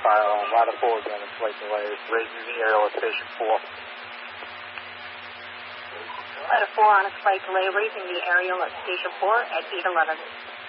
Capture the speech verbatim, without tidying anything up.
fire on. Rider four is on its flight delay, raising the aerial at Station four. Rider four on its flight delay, raising the aerial at Station four at eight eleven.